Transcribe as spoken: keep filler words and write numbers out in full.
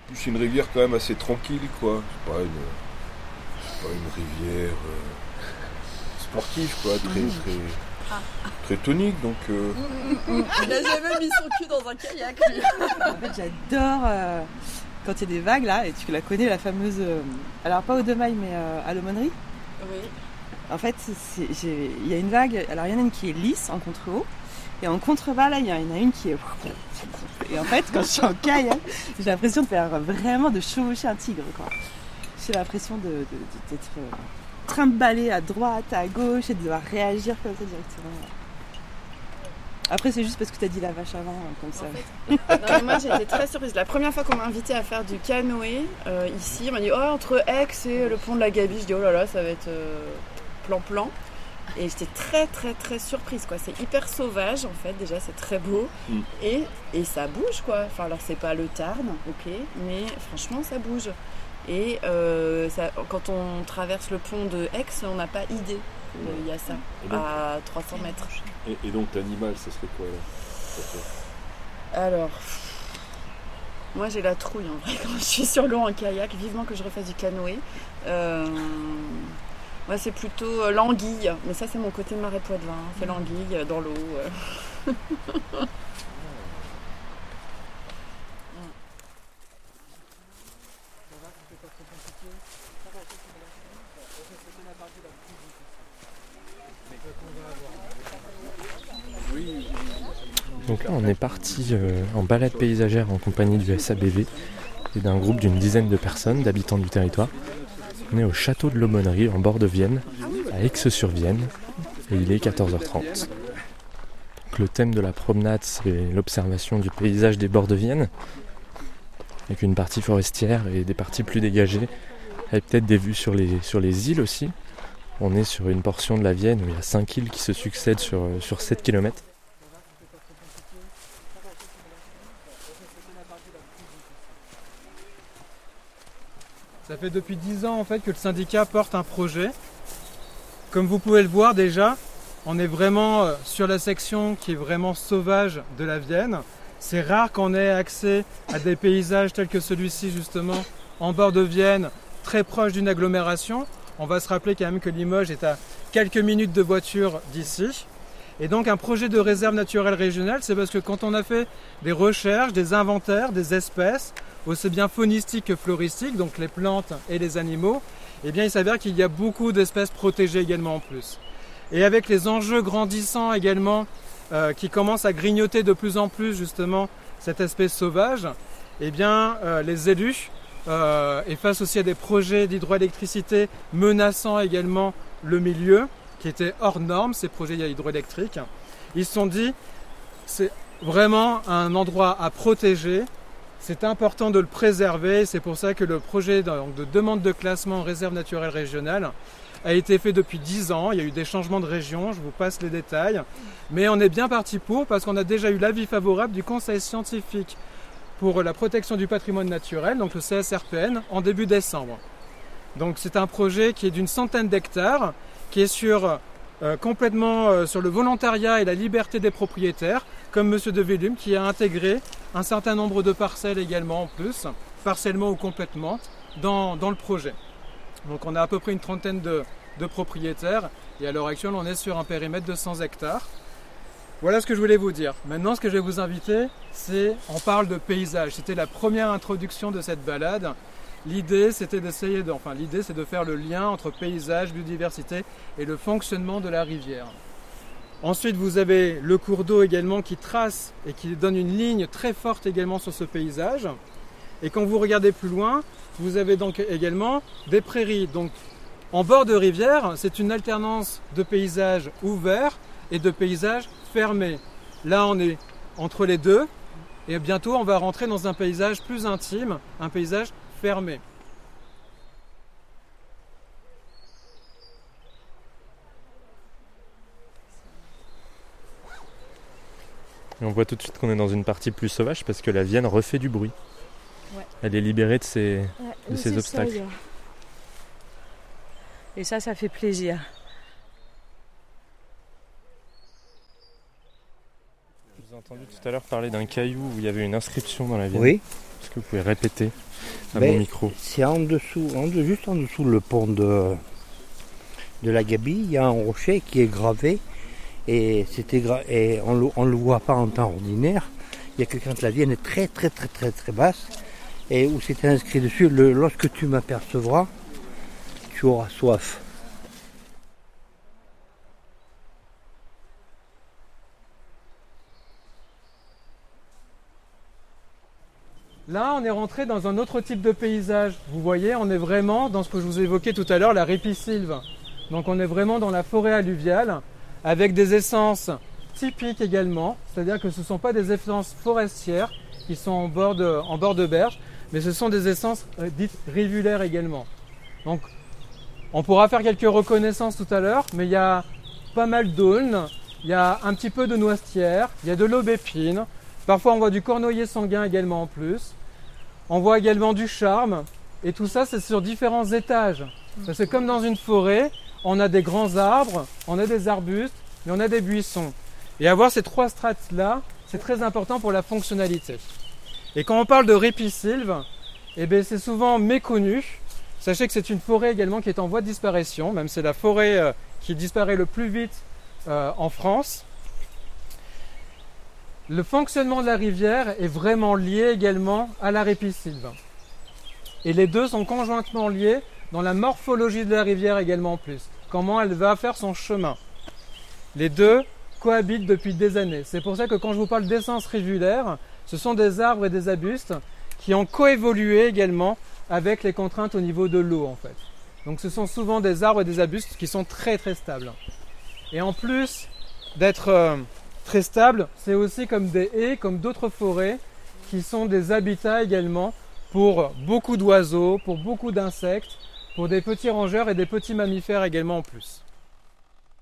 C'est une rivière quand même assez tranquille, quoi. C'est pas une, c'est pas une rivière euh, sportive, quoi, très, mmh. très, ah. très tonique, donc... Euh... Il n'a jamais mis son cul dans un kayak, lui. En fait, j'adore euh, quand il y a des vagues, là, et tu la connais, la fameuse... Euh, alors, pas au deux mailles, mais euh, à l'aumônerie. Oui. En fait, il y a une vague, alors il y en a une qui est lisse, en contre-haut, et en contrebas, là, il y en a une qui est... Et en fait, quand je suis en kayak, j'ai l'impression de faire vraiment de chevaucher un tigre, quoi. J'ai l'impression de, de, de, d'être euh, trimballée à droite, à gauche, et de devoir réagir comme ça directement. Après, c'est juste parce que tu as dit la vache avant, comme ça. En fait, non, mais moi, j'étais très surprise. La première fois qu'on m'a invitée à faire du canoë, euh, ici, on m'a dit « Oh, entre Aix et le pont de la Gabie », je dis « Oh là là, ça va être euh, plan-plan ». Et j'étais très très très surprise, quoi. C'est hyper sauvage en fait, déjà c'est très beau mm. et, et ça bouge, quoi. Enfin alors c'est pas le Tarn, ok, mais franchement ça bouge. Et euh, ça, quand on traverse le pont de Aix, on n'a pas idée qu'il y a ça donc, à trois cents mètres. Et, et donc l'animal, ça serait quoi là? Alors, moi j'ai la trouille en vrai quand je suis sur l'eau en kayak, vivement que je refasse du canoë. Euh, Moi, c'est plutôt euh, l'anguille, mais ça, c'est mon côté marais poitevin. Hein. C'est l'anguille euh, dans l'eau. Euh. Donc là, on est parti euh, en balade paysagère en compagnie du S A B V et d'un groupe d'une dizaine de personnes, d'habitants du territoire. On est au château de l'Aumônerie, en bord de Vienne, à Aix-sur-Vienne, et il est quatorze heures trente. Donc, le thème de la promenade, c'est l'observation du paysage des bords de Vienne, avec une partie forestière et des parties plus dégagées, avec peut-être des vues sur les, sur les îles aussi. On est sur une portion de la Vienne où il y a cinq îles qui se succèdent sur, sur sept kilomètres. Ça fait depuis dix ans en fait que le syndicat porte un projet. Comme vous pouvez le voir déjà, on est vraiment sur la section qui est vraiment sauvage de la Vienne. C'est rare qu'on ait accès à des paysages tels que celui-ci justement en bord de Vienne, très proche d'une agglomération. On va se rappeler quand même que Limoges est à quelques minutes de voiture d'ici. Et donc un projet de réserve naturelle régionale, c'est parce que quand on a fait des recherches, des inventaires, des espèces, aussi bien faunistiques que floristiques, donc les plantes et les animaux, eh bien il s'avère qu'il y a beaucoup d'espèces protégées également en plus. Et avec les enjeux grandissants également, euh, qui commencent à grignoter de plus en plus justement cette espèce sauvage, eh bien euh, les élus, euh, et face aussi à des projets d'hydroélectricité menaçant également le milieu, qui étaient hors normes, ces projets hydroélectriques, ils se sont dit c'est vraiment un endroit à protéger. C'est important de le préserver, c'est pour ça que le projet de demande de classement en réserve naturelle régionale a été fait depuis dix ans. Il y a eu des changements de région, je vous passe les détails. Mais on est bien parti pour, parce qu'on a déjà eu l'avis favorable du Conseil scientifique pour la protection du patrimoine naturel, donc le C S R P N, en début décembre. Donc c'est un projet qui est d'une centaine d'hectares, qui est sur, euh, complètement euh, sur le volontariat et la liberté des propriétaires, comme M. de Villum qui a intégré un certain nombre de parcelles également en plus, partiellement ou complètement, dans, dans le projet. Donc on a à peu près une trentaine de, de propriétaires et à l'heure actuelle on est sur un périmètre de cent hectares. Voilà ce que je voulais vous dire. Maintenant ce que je vais vous inviter, c'est, on parle de paysage. C'était la première introduction de cette balade. L'idée c'était d'essayer, de, enfin l'idée c'est de faire le lien entre paysage, biodiversité et le fonctionnement de la rivière. Ensuite, vous avez le cours d'eau également qui trace et qui donne une ligne très forte également sur ce paysage. Et quand vous regardez plus loin, vous avez donc également des prairies. Donc, en bord de rivière, c'est une alternance de paysages ouverts et de paysages fermés. Là, on est entre les deux et bientôt, on va rentrer dans un paysage plus intime, un paysage fermé. Et on voit tout de suite qu'on est dans une partie plus sauvage parce que la Vienne refait du bruit. Ouais. Elle est libérée de ses, ouais, de ses obstacles. Ça, et ça, ça fait plaisir. Je vous ai entendu tout à l'heure parler d'un caillou où il y avait une inscription dans la Vienne. Oui, Est-ce que vous pouvez répéter à Ben, mon micro? C'est en dessous, en de- juste en dessous le pont de, de la Gabie, il y a un rocher qui est gravé et, c'était gra- et on ne le voit pas en temps ordinaire. Il y a que quand la Vienne est très très très très très basse et où c'était inscrit dessus, le, lorsque tu m'apercevras, tu auras soif. Là, on est rentré dans un autre type de paysage. Vous voyez, on est vraiment dans ce que je vous évoquais tout à l'heure, la ripisylve. Donc on est vraiment dans la forêt alluviale, avec des essences typiques également. C'est-à-dire que ce ne sont pas des essences forestières qui sont en bord de, en bord de berge, mais ce sont des essences euh, dites rivulaires également. Donc on pourra faire quelques reconnaissances tout à l'heure, mais il y a pas mal d'aulnes, il y a un petit peu de noisetière, il y a de l'aubépine. Parfois on voit du cornoiller sanguin également en plus. On voit également du charme. Et tout ça, c'est sur différents étages. Parce que comme dans une forêt, on a des grands arbres, on a des arbustes, mais on a des buissons. Et avoir ces trois strates-là, c'est très important pour la fonctionnalité. Et quand on parle de ripisylve, eh bien, c'est souvent méconnu. Sachez que c'est une forêt également qui est en voie de disparition. Même c'est la forêt euh, qui disparaît le plus vite euh, en France. Le fonctionnement de la rivière est vraiment lié également à la ripisylve. Et les deux sont conjointement liés dans la morphologie de la rivière également en plus. Comment elle va faire son chemin. Les deux cohabitent depuis des années. C'est pour ça que quand je vous parle d'essence rivulaire, ce sont des arbres et des arbustes qui ont coévolué également avec les contraintes au niveau de l'eau en fait. Donc ce sont souvent des arbres et des arbustes qui sont très très stables. Et en plus d'être euh, très stables, c'est aussi comme des haies, comme d'autres forêts, qui sont des habitats également pour beaucoup d'oiseaux, pour beaucoup d'insectes, pour des petits rongeurs et des petits mammifères également en plus.